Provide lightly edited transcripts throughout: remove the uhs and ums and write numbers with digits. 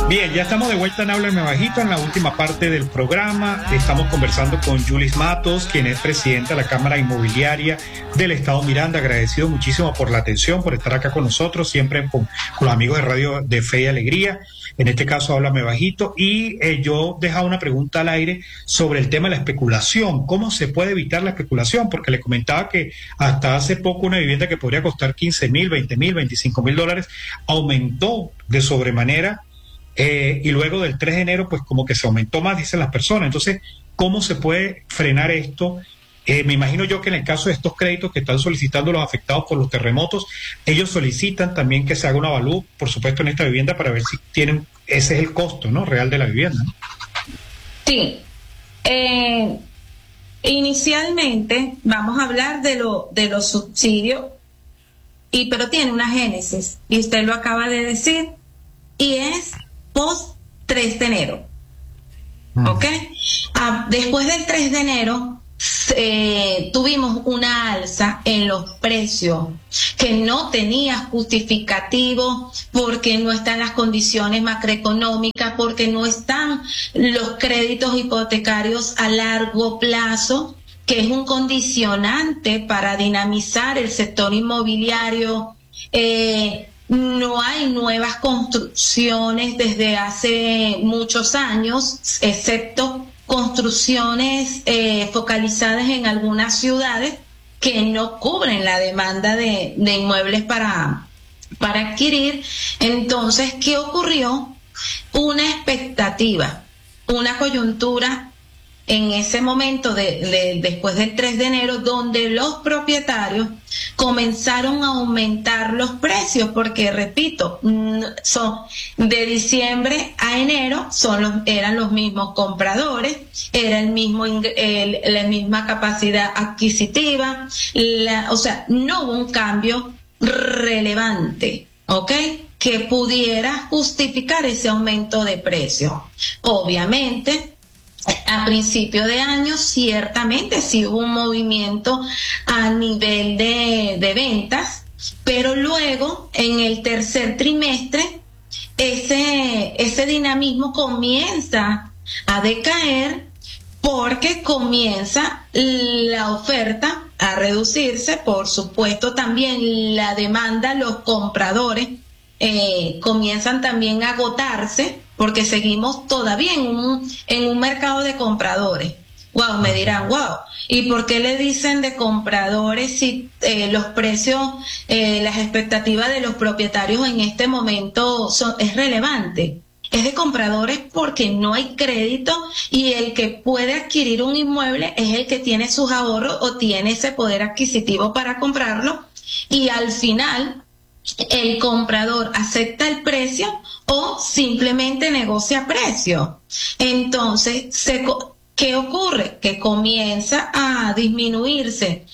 Bien, ya estamos de vuelta en Háblame Bajito, en la última parte del programa. Estamos conversando con Yulis Matos, quien es presidenta de la Cámara Inmobiliaria del Estado Miranda. Agradecido muchísimo por la atención, por estar acá con nosotros, siempre con los amigos de Radio de Fe y Alegría. En este caso, Háblame Bajito. Y yo dejaba una pregunta al aire sobre el tema de la especulación. ¿Cómo se puede evitar la especulación? Porque le comentaba que hasta hace poco una vivienda que podría costar 15,000, 20,000, 25,000 dólares aumentó de sobremanera. Y luego del 3 de enero, pues como que se aumentó más, dicen las personas. Entonces, ¿cómo se puede frenar esto? Me imagino yo que en el caso de estos créditos que están solicitando los afectados por los terremotos, ellos solicitan también que se haga un avalúo, por supuesto, en esta vivienda para ver si tienen, ese es el costo, ¿no?, real de la vivienda, ¿no? Sí. Inicialmente vamos a hablar de los subsidios, pero tiene una génesis, y usted lo acaba de decir, y es post 3 de enero. ¿Ok? Después del 3 de enero tuvimos una alza en los precios que no tenía justificativo, porque no están las condiciones macroeconómicas, porque no están los créditos hipotecarios a largo plazo, que es un condicionante para dinamizar el sector inmobiliario. No hay nuevas construcciones desde hace muchos años, excepto construcciones focalizadas en algunas ciudades que no cubren la demanda de inmuebles para adquirir. Entonces, ¿qué ocurrió? Una expectativa, una coyuntura en ese momento después del 3 de enero, donde los propietarios comenzaron a aumentar los precios, porque, repito, son de diciembre a enero, eran los mismos compradores, era la misma capacidad adquisitiva, o sea, no hubo un cambio relevante, ¿ok?, que pudiera justificar ese aumento de precio. Obviamente, a principio de año, ciertamente sí hubo un movimiento a nivel de ventas, pero luego, en el tercer trimestre, ese dinamismo comienza a decaer, porque comienza la oferta a reducirse, por supuesto también la demanda, los compradores comienzan también a agotarse, porque seguimos todavía en un mercado de compradores. Wow, me dirán, wow, ¿y por qué le dicen de compradores si los precios, las expectativas de los propietarios en este momento es relevante? Es de compradores porque no hay crédito, y el que puede adquirir un inmueble es el que tiene sus ahorros o tiene ese poder adquisitivo para comprarlo, y al final el comprador acepta el precio o simplemente negocia precio. Entonces, ¿qué ocurre? Que comienza a disminuirse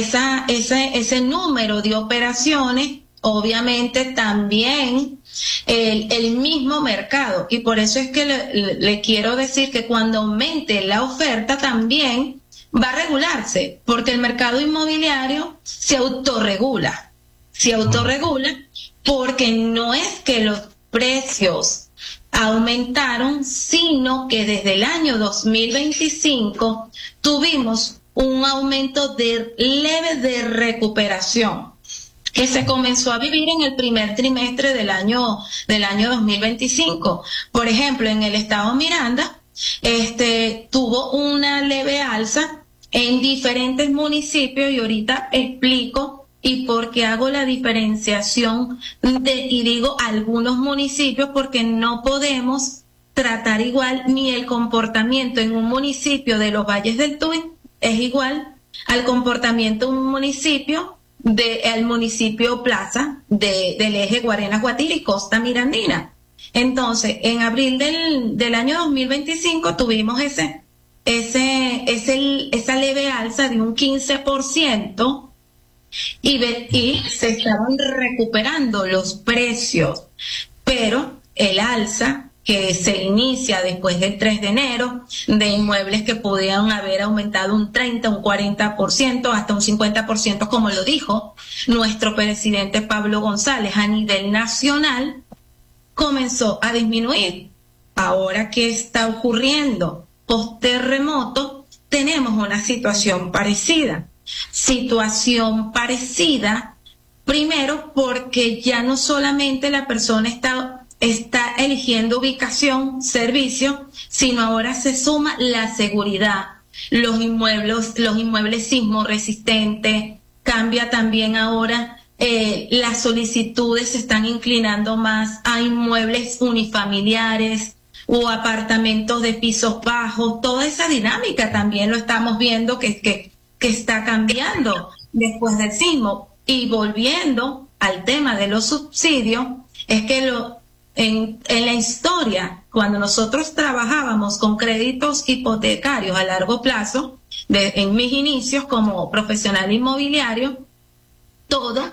ese número de operaciones, obviamente también el mismo mercado, y por eso es que le quiero decir que cuando aumente la oferta también va a regularse, porque el mercado inmobiliario se autorregula, porque no es que los precios aumentaron, sino que desde el año 2025 tuvimos un aumento leve de recuperación, que se comenzó a vivir en el primer trimestre del año 2025. Por ejemplo, en el estado Miranda, tuvo una leve alza en diferentes municipios, y ahorita explico y por qué hago la diferenciación y digo algunos municipios, porque no podemos tratar igual, ni el comportamiento en un municipio de los Valles del Tuy es igual al comportamiento de un municipio al municipio Plaza del eje Guarenas-Guatire y Costa Mirandina. Entonces, en abril del año 2025 tuvimos esa leve alza de un 15%, y se estaban recuperando los precios, pero el alza que se inicia después del 3 de enero, de inmuebles que pudieran haber aumentado un 30, un 40%, hasta un 50%, como lo dijo nuestro presidente Pablo González, a nivel nacional, comenzó a disminuir. Ahora, ¿qué está ocurriendo? Post terremoto tenemos una situación parecida. Situación parecida, primero porque ya no solamente la persona está eligiendo ubicación, servicio, sino ahora se suma la seguridad, los inmuebles sismo resistentes, cambia también ahora, las solicitudes se están inclinando más a inmuebles unifamiliares o apartamentos de pisos bajos. Toda esa dinámica también lo estamos viendo que está cambiando después del sismo. Y volviendo al tema de los subsidios, es que en la historia, cuando nosotros trabajábamos con créditos hipotecarios a largo plazo, en mis inicios como profesional inmobiliario, toda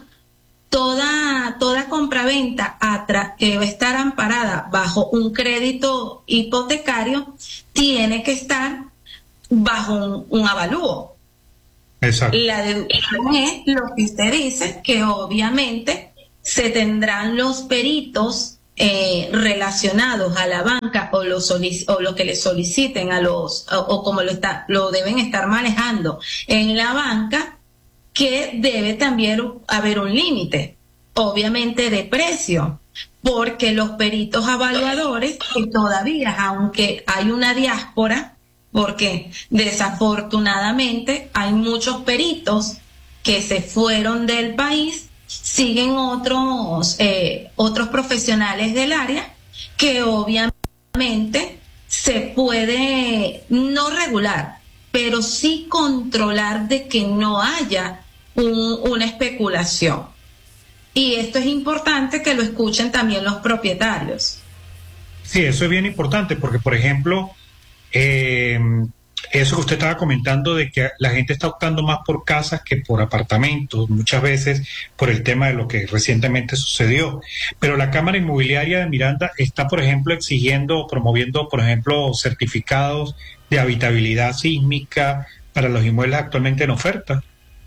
compraventa que va a estar amparada bajo un crédito hipotecario tiene que estar bajo un avalúo. Exacto. La deducción es lo que usted dice, que obviamente se tendrán los peritos relacionados a la banca o lo que le soliciten o como lo deben estar manejando en la banca, que debe también haber un límite, obviamente de precio, porque los peritos evaluadores, que todavía, aunque hay una diáspora, porque desafortunadamente hay muchos peritos que se fueron del país, siguen otros profesionales del área que obviamente se puede no regular, pero sí controlar de que no haya una especulación. Y esto es importante que lo escuchen también los propietarios. Sí, eso es bien importante porque, por ejemplo, eso que usted estaba comentando de que la gente está optando más por casas que por apartamentos, muchas veces por el tema de lo que recientemente sucedió. Pero la Cámara Inmobiliaria de Miranda está, por ejemplo, exigiendo, promoviendo, por ejemplo, certificados de habitabilidad sísmica para los inmuebles actualmente en oferta.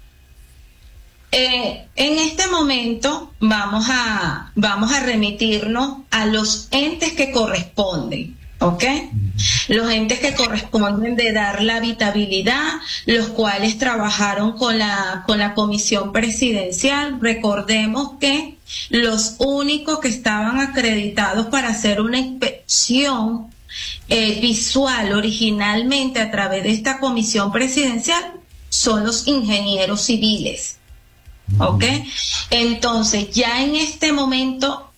En este momento vamos a remitirnos a los entes que corresponden. ¿Ok? Los entes que corresponden de dar la habitabilidad, los cuales trabajaron con la comisión presidencial. Recordemos que los únicos que estaban acreditados para hacer una inspección visual originalmente a través de esta comisión presidencial son los ingenieros civiles. ¿Ok? Entonces, ya en este momento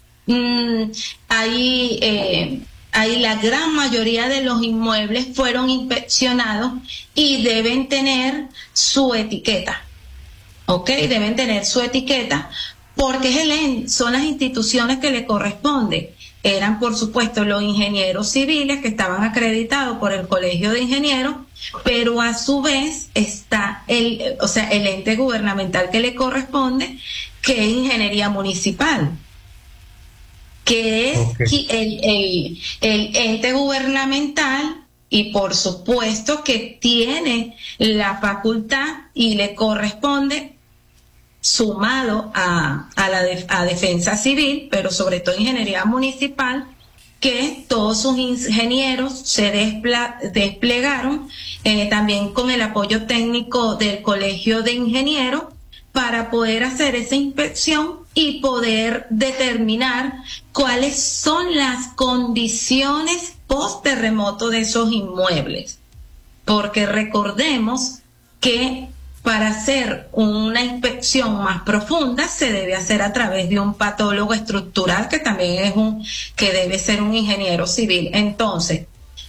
ahí la gran mayoría de los inmuebles fueron inspeccionados y deben tener su etiqueta, ¿ok? Deben tener su etiqueta porque son las instituciones que le corresponden. Eran, por supuesto, los ingenieros civiles que estaban acreditados por el Colegio de Ingenieros, pero a su vez está el ente gubernamental que le corresponde, que es Ingeniería Municipal, que es el ente gubernamental y por supuesto que tiene la facultad y le corresponde, sumado a defensa civil, pero sobre todo ingeniería municipal, que todos sus ingenieros se desplegaron también con el apoyo técnico del Colegio de Ingenieros para poder hacer esa inspección y poder determinar cuáles son las condiciones post terremoto de esos inmuebles. Porque recordemos que para hacer una inspección más profunda se debe hacer a través de un patólogo estructural que también que debe ser un ingeniero civil. Entonces,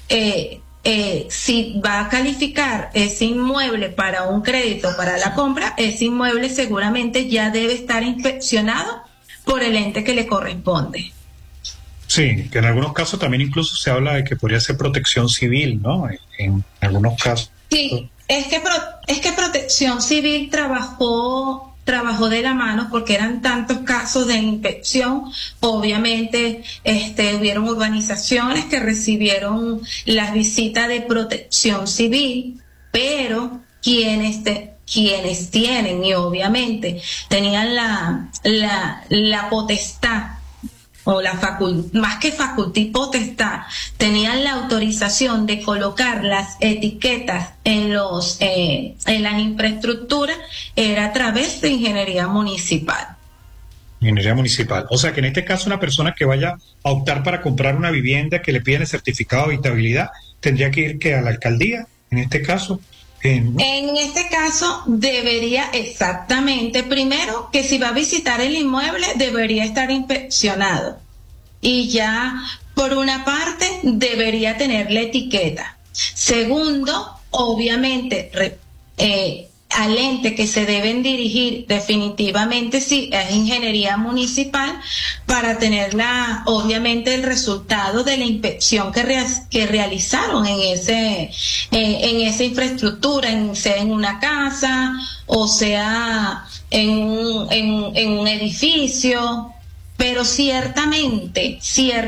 si va a calificar ese inmueble para un crédito para la compra, ese inmueble seguramente ya debe estar inspeccionado por el ente que le corresponde. Sí, que en algunos casos también incluso se habla de que podría ser protección civil, ¿no? En algunos casos. Sí, es que Protección Civil trabajó de la mano porque eran tantos casos de inspección. Obviamente hubieron urbanizaciones que recibieron las visitas de Protección Civil, pero quienes tienen y obviamente tenían la potestad o más que facultad y potestad, tenían la autorización de colocar las etiquetas en las infraestructuras, era a través de ingeniería municipal. Ingeniería municipal. O sea que en este caso una persona que vaya a optar para comprar una vivienda que le piden el certificado de habitabilidad, tendría que ir que a la alcaldía, en este caso. En este caso debería exactamente, primero que si va a visitar el inmueble debería estar inspeccionado y ya por una parte debería tener la etiqueta. Segundo, obviamente al ente que se deben dirigir definitivamente si es ingeniería municipal para tener obviamente el resultado de la inspección que realizaron en esa infraestructura, sea en una casa o sea en un edificio, pero ciertamente,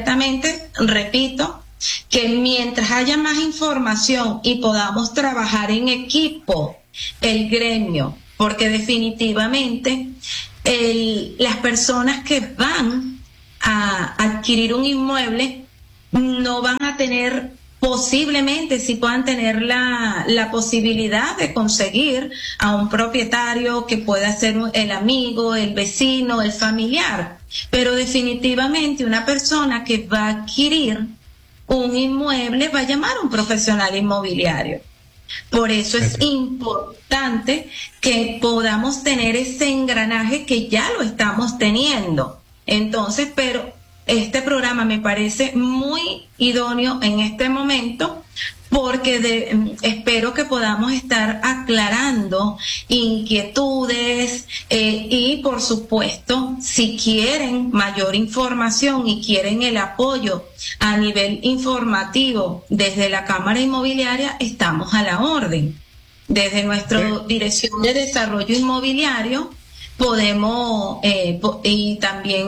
repito, que mientras haya más información y podamos trabajar en equipo, el gremio, porque definitivamente las personas que van a adquirir un inmueble no van a tener, posiblemente sí puedan tener la posibilidad de conseguir a un propietario que pueda ser el amigo, el vecino, el familiar, pero definitivamente una persona que va a adquirir un inmueble va a llamar a un profesional inmobiliario. Por eso es importante que podamos tener ese engranaje que ya lo estamos teniendo. Entonces, pero este programa me parece muy idóneo en este momento porque espero que podamos estar aclarando inquietudes y, por supuesto, si quieren mayor información y quieren el apoyo a nivel informativo desde la Cámara Inmobiliaria, estamos a la orden. Desde nuestra Dirección de Desarrollo Inmobiliario podemos y también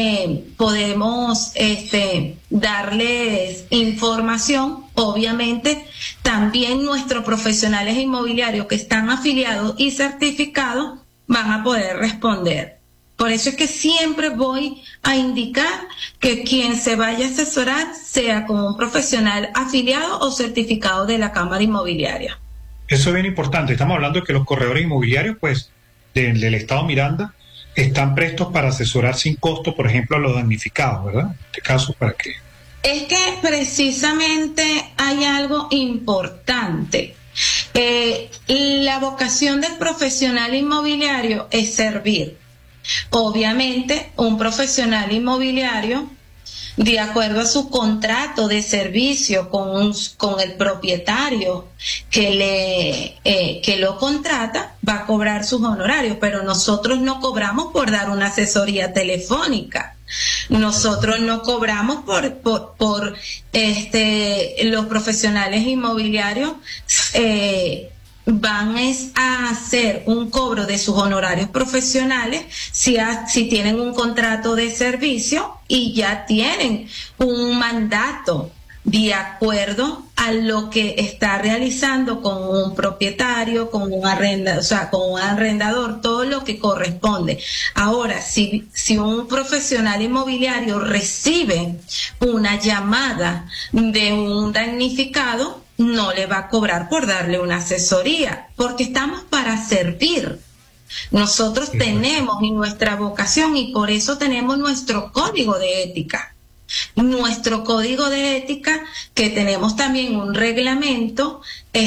podemos darles información. Obviamente también nuestros profesionales inmobiliarios que están afiliados y certificados van a poder responder. Por eso es que siempre voy a indicar que quien se vaya a asesorar sea como un profesional afiliado o certificado de la Cámara Inmobiliaria. Eso es bien importante. Estamos hablando de que los corredores inmobiliarios, pues, del Estado Miranda, están prestos para asesorar sin costo, por ejemplo, a los damnificados, ¿verdad? En este caso, ¿para qué? Es que precisamente hay algo importante. La vocación del profesional inmobiliario es servir. Obviamente, un profesional inmobiliario, de acuerdo a su contrato de servicio con el propietario que lo contrata, va a cobrar sus honorarios, pero nosotros no cobramos por dar una asesoría telefónica. Nosotros no cobramos por los profesionales inmobiliarios van a hacer un cobro de sus honorarios profesionales si tienen un contrato de servicio y ya tienen un mandato de acuerdo a lo que está realizando con un propietario, con un arrendador, todo lo que corresponde. Ahora, si un profesional inmobiliario recibe una llamada de un damnificado, no le va a cobrar por darle una asesoría, porque estamos para servir. Nosotros tenemos nuestra vocación y por eso tenemos nuestro código de ética. Nuestro código de ética, que tenemos también un reglamento,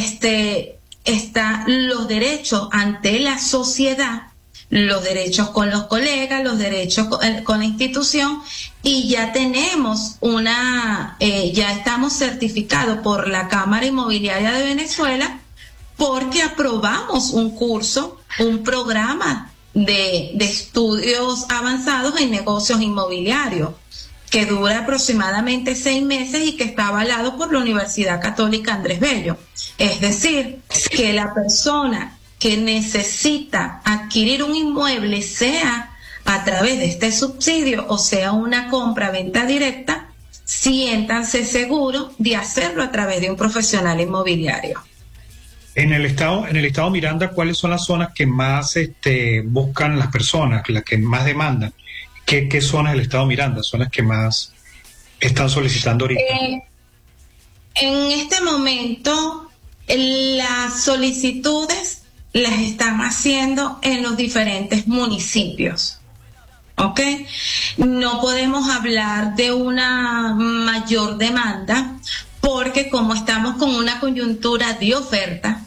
está los derechos ante la sociedad, los derechos con los colegas, los derechos con la institución, y ya tenemos ya estamos certificados por la Cámara Inmobiliaria de Venezuela porque aprobamos un curso, un programa de estudios avanzados en negocios inmobiliarios que dura aproximadamente 6 meses y que está avalado por la Universidad Católica Andrés Bello. Es decir, que la persona que necesita adquirir un inmueble, sea a través de este subsidio o sea una compra-venta directa, siéntanse seguros de hacerlo a través de un profesional inmobiliario. En el estado Miranda, ¿cuáles son las zonas que más buscan las personas, las que más demandan? ¿Qué zonas del estado Miranda son las que más están solicitando ahorita? En este momento, las solicitudes las están haciendo en los diferentes municipios. ¿Ok? No podemos hablar de una mayor demanda porque como estamos con una coyuntura de oferta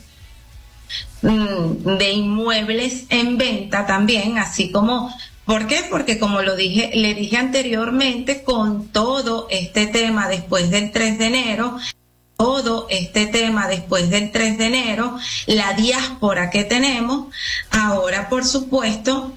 de inmuebles en venta también, así como, ¿por qué? Porque como le dije anteriormente, con todo este tema después del 3 de enero, la diáspora que tenemos, ahora por supuesto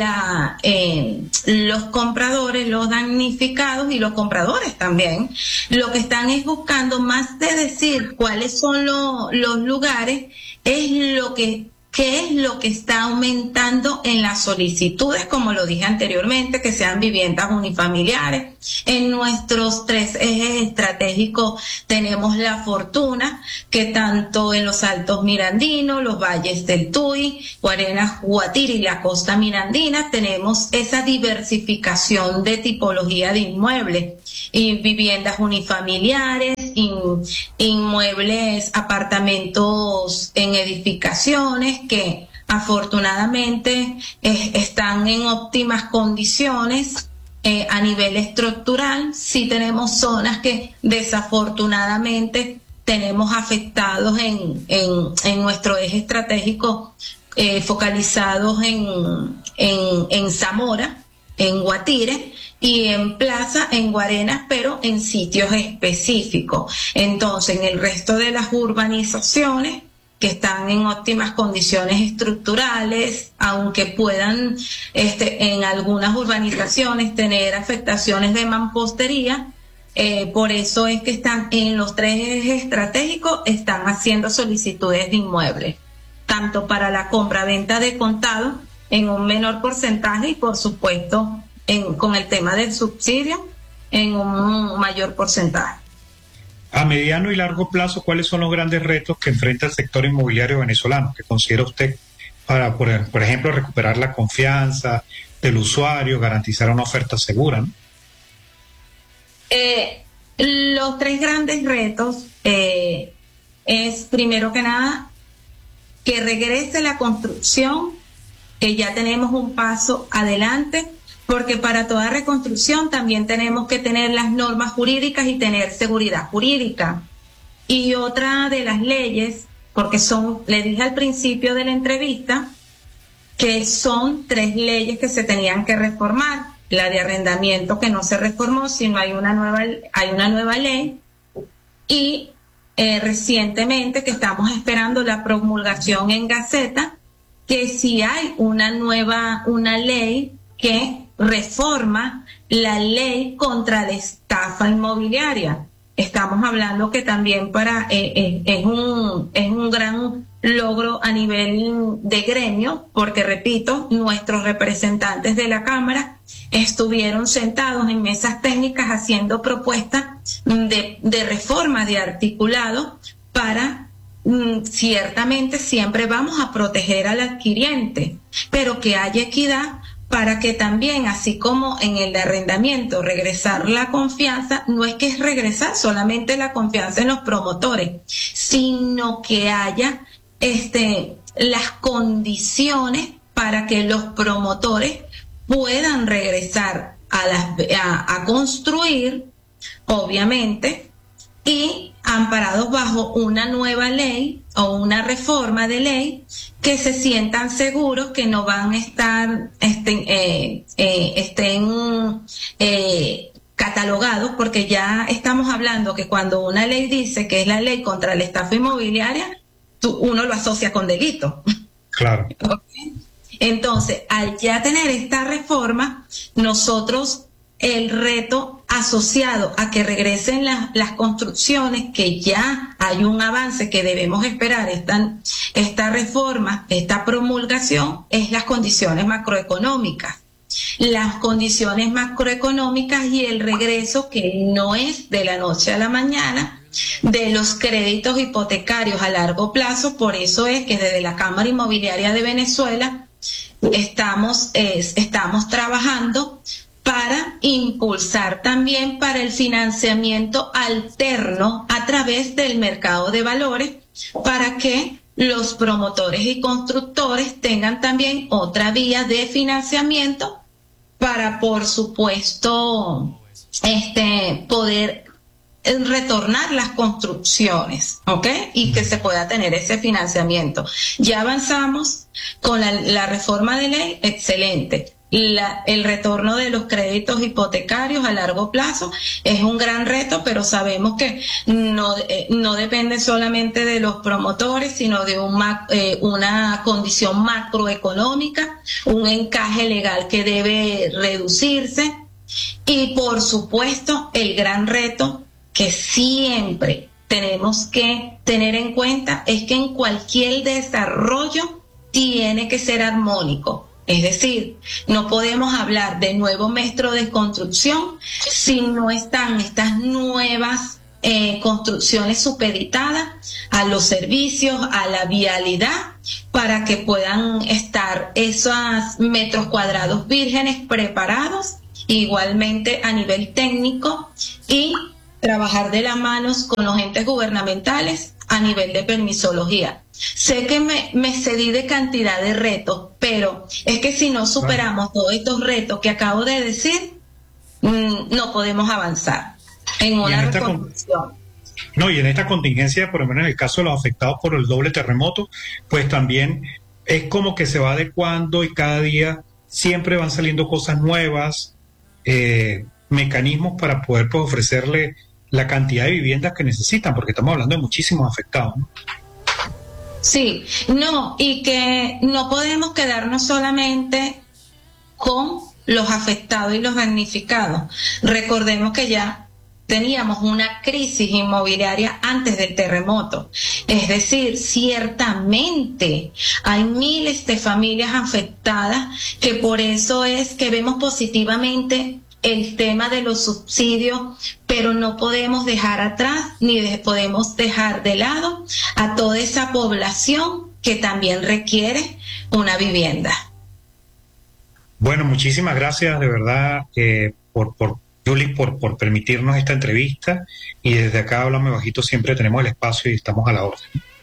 los compradores, los damnificados y los compradores también, lo que están es buscando, más de decir cuáles son los lugares, es qué es lo que está aumentando en las solicitudes, como lo dije anteriormente, que sean viviendas unifamiliares. En nuestros 3 ejes estratégicos tenemos la fortuna que tanto en los Altos Mirandinos, los Valles del Tuy, Guarenas, Guatire y la Costa Mirandina tenemos esa diversificación de tipología de inmuebles y viviendas unifamiliares, inmuebles, apartamentos en edificaciones que afortunadamente están en óptimas condiciones. A nivel estructural, sí tenemos zonas que desafortunadamente tenemos afectados en nuestro eje estratégico, focalizados en Zamora, en Guatire y en Plaza, en Guarenas, pero en sitios específicos. Entonces, en el resto de las urbanizaciones que están en óptimas condiciones estructurales, aunque puedan en algunas urbanizaciones tener afectaciones de mampostería, por eso es que están en los 3 ejes estratégicos, están haciendo solicitudes de inmuebles, tanto para la compra-venta de contado en un menor porcentaje y por supuesto con el tema del subsidio en un mayor porcentaje. A mediano y largo plazo, ¿cuáles son los grandes retos que enfrenta el sector inmobiliario venezolano, que considera usted para, por ejemplo, recuperar la confianza del usuario, garantizar una oferta segura, ¿no? Los 3 grandes retos es, primero que nada, que regrese la construcción, que ya tenemos un paso adelante, porque para toda reconstrucción también tenemos que tener las normas jurídicas y tener seguridad jurídica. Y otra de las leyes, porque le dije al principio de la entrevista, que son 3 leyes que se tenían que reformar. La de arrendamiento, que no se reformó, sino hay una nueva ley. Y recientemente, que estamos esperando la promulgación en Gaceta, que si hay una ley que reforma la ley contra la estafa inmobiliaria. Estamos hablando que también es un gran logro a nivel de gremio, porque repito, nuestros representantes de la Cámara estuvieron sentados en mesas técnicas haciendo propuestas de reforma de articulado para ciertamente siempre vamos a proteger al adquiriente, pero que haya equidad para que también, así como en el de arrendamiento, regresar la confianza, no es que es regresar solamente la confianza en los promotores, sino que haya las condiciones para que los promotores puedan regresar a construir, obviamente, y amparados bajo una nueva ley o una reforma de ley, que se sientan seguros que no van a estar estén catalogados, porque ya estamos hablando que cuando una ley dice que es la ley contra la estafa inmobiliaria, uno lo asocia con delito. Claro. ¿Okay? Entonces, al ya tener esta reforma, nosotros el reto asociado a que regresen las construcciones, que ya hay un avance que debemos esperar, esta reforma, esta promulgación, es las condiciones macroeconómicas. Las condiciones macroeconómicas y el regreso, que no es de la noche a la mañana, de los créditos hipotecarios a largo plazo. Por eso es que desde la Cámara Inmobiliaria de Venezuela estamos trabajando para impulsar también para el financiamiento alterno a través del mercado de valores, para que los promotores y constructores tengan también otra vía de financiamiento para, por supuesto, poder retornar las construcciones, ¿ok? Y que se pueda tener ese financiamiento. Ya avanzamos con la reforma de ley, excelente. El retorno de los créditos hipotecarios a largo plazo es un gran reto, pero sabemos que no depende solamente de los promotores, sino de una condición macroeconómica, un encaje legal que debe reducirse y, por supuesto, el gran reto que siempre tenemos que tener en cuenta es que en cualquier desarrollo tiene que ser armónico. Es decir, no podemos hablar de nuevo metro de construcción si no están estas nuevas construcciones supeditadas a los servicios, a la vialidad, para que puedan estar esos metros cuadrados vírgenes preparados, igualmente a nivel técnico, y trabajar de la mano con los entes gubernamentales a nivel de permisología. Sé que me cedí de cantidad de retos, pero es que si no superamos todos estos retos que acabo de decir, no podemos avanzar en una reconstrucción. No, y en esta contingencia, por lo menos en el caso de los afectados por el doble terremoto, pues también es como que se va adecuando y cada día siempre van saliendo cosas nuevas, mecanismos para poder, pues, ofrecerle la cantidad de viviendas que necesitan, porque estamos hablando de muchísimos afectados, ¿no? Sí, no, y que no podemos quedarnos solamente con los afectados y los damnificados. Recordemos que ya teníamos una crisis inmobiliaria antes del terremoto. Es decir, ciertamente hay miles de familias afectadas, que por eso es que vemos positivamente el tema de los subsidios, pero no podemos dejar atrás ni podemos dejar de lado a toda esa población que también requiere una vivienda. Bueno, muchísimas gracias de verdad Julie, por permitirnos esta entrevista, y desde acá Háblame Bajito siempre tenemos el espacio y estamos a la orden.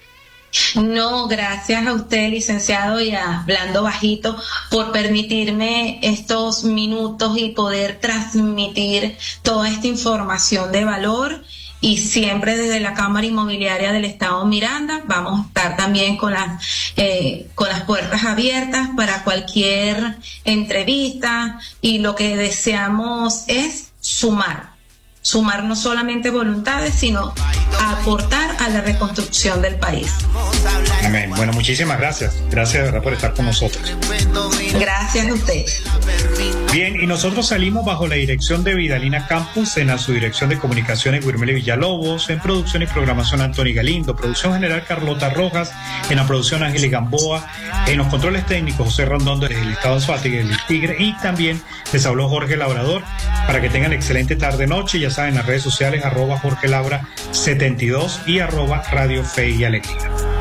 No, gracias a usted, licenciado, y a Hablando Bajito por permitirme estos minutos y poder transmitir toda esta información de valor. Y siempre desde la Cámara Inmobiliaria del Estado Miranda vamos a estar también con las puertas abiertas para cualquier entrevista, y lo que deseamos es sumar no solamente voluntades, sino aportar a la reconstrucción del país. Amén. Bueno, muchísimas gracias. Gracias de verdad por estar con nosotros. Gracias a usted. Bien, y nosotros salimos bajo la dirección de Vidalina Campus, en la subdirección de comunicaciones Guirmele Villalobos, en producción y programación Anthony Galindo, producción general Carlota Rojas, en la producción Ángeles Gamboa, en los controles técnicos José Rondón desde el estado de Anzoátegui, el Tigre, y también les habló Jorge Labrador. Para que tengan excelente tarde-noche, ya saben, las redes sociales @Jorge Labra 72 y @Radio Fe y Alegría.